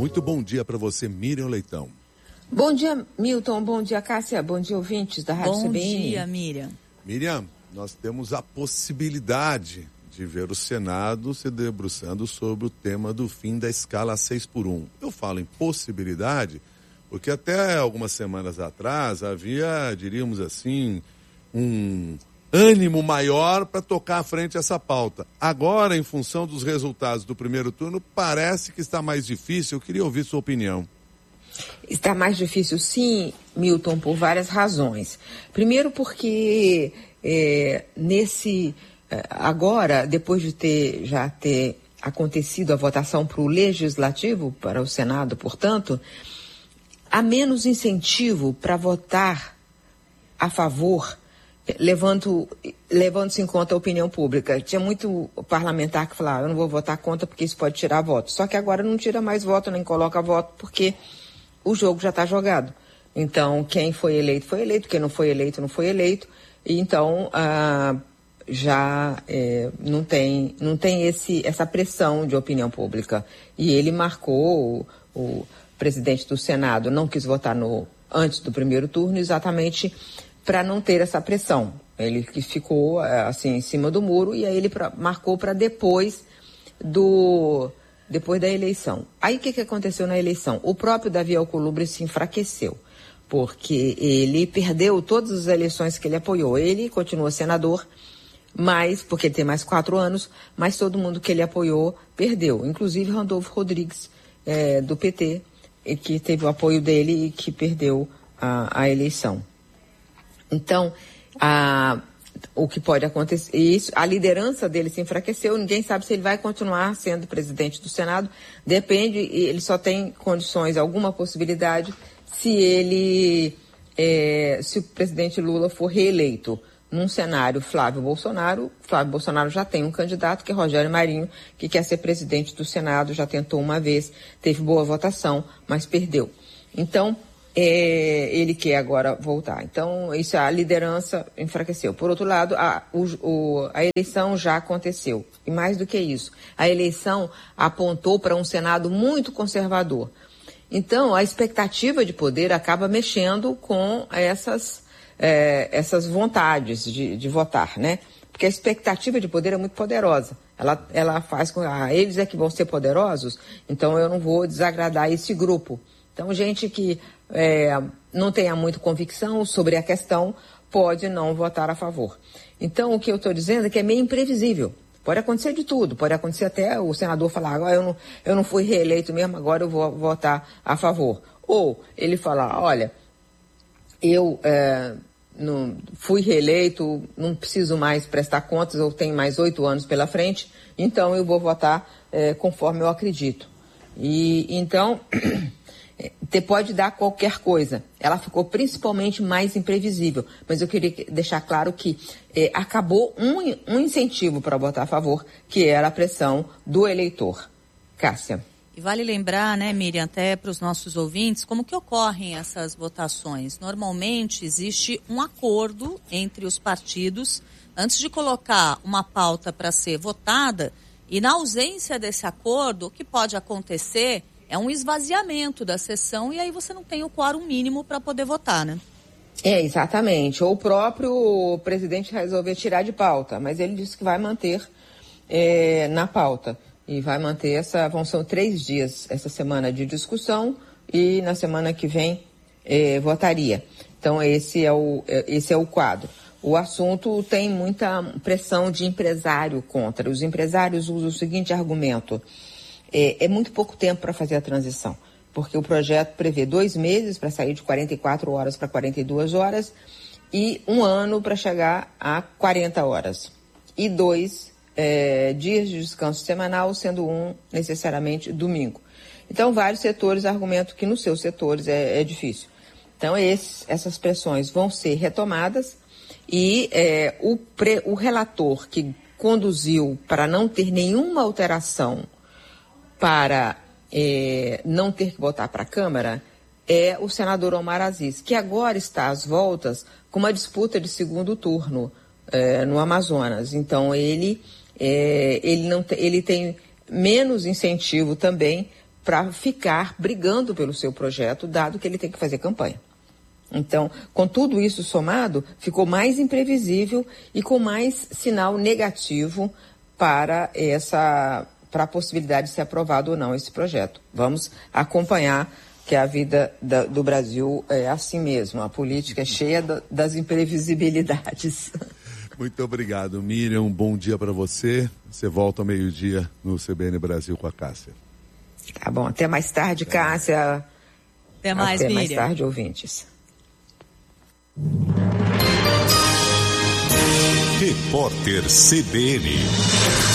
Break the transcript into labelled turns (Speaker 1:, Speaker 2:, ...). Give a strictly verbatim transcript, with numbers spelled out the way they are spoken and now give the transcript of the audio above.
Speaker 1: Muito bom dia para você, Miriam Leitão.
Speaker 2: Bom dia, Milton. Bom dia, Cássia. Bom dia, ouvintes da Rádio C B N.
Speaker 3: Bom dia, Miriam.
Speaker 1: Miriam, nós temos a possibilidade de ver o Senado se debruçando sobre o tema do fim da escala seis por um. Eu falo em possibilidade porque até algumas semanas atrás havia, diríamos assim, um ânimo maior para tocar à frente essa pauta. Agora, em função dos resultados do primeiro turno, parece que está mais difícil. Eu queria ouvir sua opinião.
Speaker 2: Está mais difícil, sim, Milton, por várias razões. Primeiro porque é, nesse agora, depois de ter já ter acontecido a votação para o Legislativo, para o Senado, portanto, há menos incentivo para votar a favor, levando, levando-se em conta a opinião pública. Tinha muito parlamentar que falava, eu não vou votar contra porque isso pode tirar voto. Só que agora não tira mais voto, nem coloca voto, porque o jogo já está jogado. Então, quem foi eleito, foi eleito, quem não foi eleito, não foi eleito. E então, ah, já é, não tem, não tem esse, essa pressão de opinião pública. E ele marcou, o, o presidente do Senado não quis votar no, antes do primeiro turno, exatamente para não ter essa pressão. Ele que ficou assim em cima do muro e aí ele pra, marcou para depois do depois da eleição. Aí o que, que aconteceu na eleição? O próprio Davi Alcolumbre se enfraqueceu, porque ele perdeu todas as eleições que ele apoiou. Ele continua senador, mas porque ele tem mais quatro anos, mas todo mundo que ele apoiou perdeu, inclusive Randolfo Rodrigues, é, do P T, que teve o apoio dele e que perdeu a, a eleição. Então, a, o que pode acontecer, isso, a liderança dele se enfraqueceu, ninguém sabe se ele vai continuar sendo presidente do Senado, depende, ele só tem condições, alguma possibilidade, se ele, é, se o presidente Lula for reeleito. Num cenário Flávio Bolsonaro, Flávio Bolsonaro já tem um candidato, que é Rogério Marinho, que quer ser presidente do Senado, já tentou uma vez, teve boa votação, mas perdeu. Então, é, ele quer agora voltar. Então, isso, a liderança enfraqueceu. Por outro lado, a, o, o, a eleição já aconteceu. E mais do que isso, a eleição apontou para um Senado muito conservador. Então, a expectativa de poder acaba mexendo com essas... É, essas vontades de, de votar, né? Porque a expectativa de poder é muito poderosa. Ela, ela faz com que ah, eles é que vão ser poderosos, então eu não vou desagradar esse grupo. Então, gente que é, não tenha muita convicção sobre a questão pode não votar a favor. Então, o que eu estou dizendo é que é meio imprevisível. Pode acontecer de tudo, pode acontecer até o senador falar, agora eu não, eu não fui reeleito mesmo, agora eu vou votar a favor. Ou ele falar, olha, eu é, não, fui reeleito, não preciso mais prestar contas, eu tenho mais oito anos pela frente, então eu vou votar é, conforme eu acredito. E então, te pode dar qualquer coisa. Ela ficou principalmente mais imprevisível, mas eu queria deixar claro que é, acabou um, um incentivo para votar a favor, que era a pressão do eleitor. Cássia.
Speaker 3: E vale lembrar, né, Miriam, até para os nossos ouvintes, como que ocorrem essas votações. Normalmente existe um acordo entre os partidos antes de colocar uma pauta para ser votada, e na ausência desse acordo, o que pode acontecer é um esvaziamento da sessão e aí você não tem o quórum mínimo para poder votar, né?
Speaker 2: É, exatamente. Ou o próprio presidente resolver tirar de pauta, mas ele disse que vai manter é, na pauta. E vai manter essa, vão ser três dias essa semana de discussão e na semana que vem eh, votaria. Então esse é, o, esse é o quadro. O assunto tem muita pressão de empresário contra. Os empresários usam o seguinte argumento, é, é muito pouco tempo para fazer a transição, porque o projeto prevê dois meses para sair de quarenta e quatro horas para quarenta e duas horas e um ano para chegar a quarenta horas. E dois É, dias de descanso semanal, sendo um necessariamente domingo. Então, vários setores argumentam que nos seus setores é, é difícil. Então, esses, essas pressões vão ser retomadas e é, o, pre, o relator que conduziu para não ter nenhuma alteração para é, não ter que votar para a Câmara é o senador Omar Aziz, que agora está às voltas com uma disputa de segundo turno é, no Amazonas. Então, ele... É, ele, não te, ele tem menos incentivo também para ficar brigando pelo seu projeto, dado que ele tem que fazer campanha. Então, com tudo isso somado, ficou mais imprevisível e com mais sinal negativo para essa, para a possibilidade de ser aprovado ou não esse projeto. Vamos acompanhar, que a vida da, do Brasil é assim mesmo, a política é cheia da, das imprevisibilidades.
Speaker 1: Muito obrigado, Miriam. Um bom dia para você. Você volta ao meio-dia no C B N Brasil com a Cássia.
Speaker 2: Tá bom, até mais tarde, até Cássia.
Speaker 3: Mais. Até mais,
Speaker 2: até
Speaker 3: Miriam.
Speaker 2: mais tarde, ouvintes.
Speaker 4: Repórter C B N.